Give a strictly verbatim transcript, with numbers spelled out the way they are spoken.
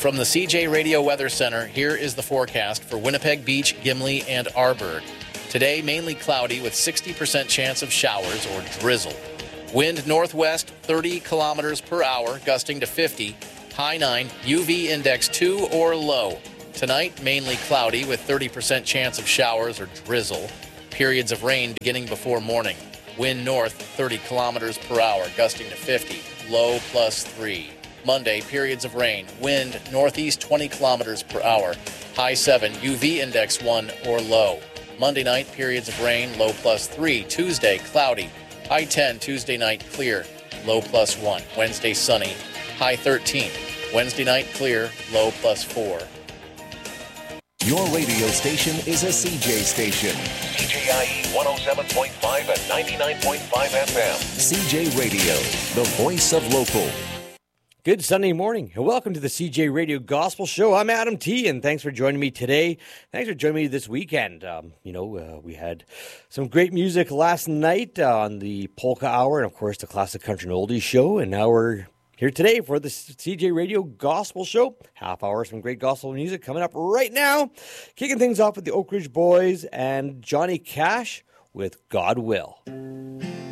From the C J Radio Weather Center, here is the forecast for Winnipeg Beach, Gimli, and Arborg. Today, mainly cloudy with sixty percent chance of showers or drizzle. Wind northwest thirty kilometers per hour, gusting to fifty. High nine, U V index two or low. Tonight, mainly cloudy with thirty percent chance of showers or drizzle. Periods of rain beginning before morning. Wind north thirty kilometers per hour, gusting to fifty. Low plus three. Monday, periods of rain. Wind northeast twenty kilometers per hour. High seven, U V index one or low. Monday night, periods of rain. Low plus three. Tuesday, cloudy. High ten, Tuesday night, clear. Low plus one. Wednesday, sunny. High thirteen. Wednesday night, clear. Low plus four. Your radio station is a C J station. C J I E one oh seven point five and ninety-nine point five F M. C J Radio, the voice of local. Good Sunday morning, and welcome to the C J Radio Gospel Show. I'm Adam T, and thanks for joining me today. Thanks for joining me this weekend. Um, you know, uh, we had some great music last night uh, on the Polka Hour, and of course the Classic Country and Oldies Show, and now we're here today for the C J Radio Gospel Show. Half hour, some great gospel music coming up right now. Kicking things off with the Oak Ridge Boys and Johnny Cash with God Will.